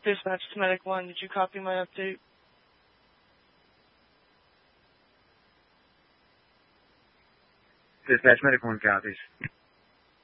Dispatch to Medic 1, did you copy my update? Dispatch Medic 1 copies.